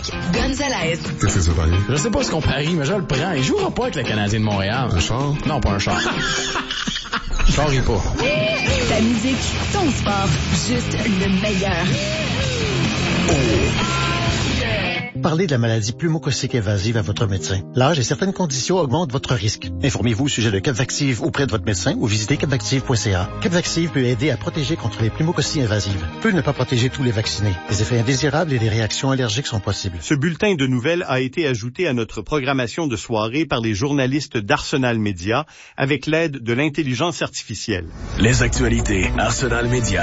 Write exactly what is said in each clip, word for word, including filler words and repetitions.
Gonzalez. Qu'est-ce que ça veut dire? Je sais pas ce qu'on parie, mais je le prends. Il jouera pas avec le Canadien de Montréal. Un char? Non, pas un char. Char et pas. Ta musique, ton sport, juste le meilleur. Parlez de la maladie pneumococcique invasive à votre médecin. L'âge et certaines conditions augmentent votre risque. Informez-vous au sujet de Capvaxive auprès de votre médecin ou visitez capvaxive point c a. Capvaxive peut aider à protéger contre les pneumococcies invasives. Peut ne pas protéger tous les vaccinés. Des effets indésirables et des réactions allergiques sont possibles. Ce bulletin de nouvelles a été ajouté à notre programmation de soirée par les journalistes d'Arsenal Média avec l'aide de l'intelligence artificielle. Les actualités Arsenal Média.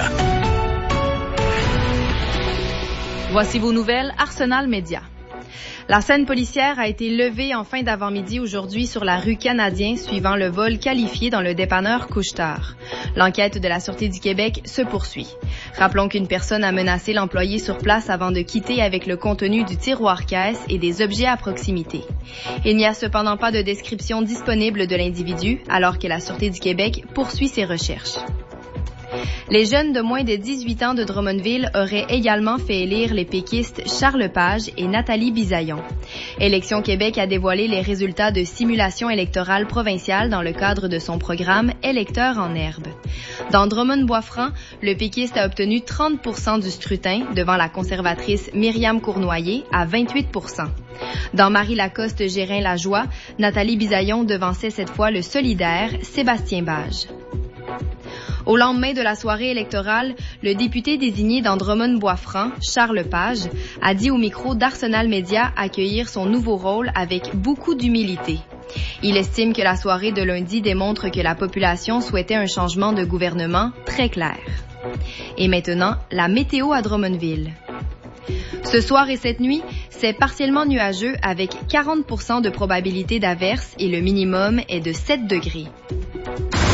Voici vos nouvelles Arsenal Média. La scène policière a été levée en fin d'avant-midi aujourd'hui sur la rue Canadien suivant le vol qualifié dans le dépanneur Couche-Tard. L'enquête de la Sûreté du Québec se poursuit. Rappelons qu'une personne a menacé l'employé sur place avant de quitter avec le contenu du tiroir-caisse et des objets à proximité. Il n'y a cependant pas de description disponible de l'individu alors que la Sûreté du Québec poursuit ses recherches. Les jeunes de moins de dix-huit ans de Drummondville auraient également fait élire les péquistes Charles Page et Nathalie Bisaillon. Élections Québec a dévoilé les résultats de simulation électorale provinciale dans le cadre de son programme Électeurs en herbe. Dans Drummond-Boisfranc, le péquiste a obtenu trente pour cent du scrutin devant la conservatrice Myriam Cournoyer à vingt-huit pour cent. Dans Marie-Lacoste-Gérin-Lajoie, Nathalie Bisaillon devançait cette fois le solidaire Sébastien Bage. Au lendemain de la soirée électorale, le député désigné dans Drummond-Boisfranc, Charles Page, a dit au micro d'Arsenal Média accueillir son nouveau rôle avec beaucoup d'humilité. Il estime que la soirée de lundi démontre que la population souhaitait un changement de gouvernement très clair. Et maintenant, la météo à Drummondville. Ce soir et cette nuit, c'est partiellement nuageux avec quarante pour cent de probabilité d'averse et le minimum est de sept degrés.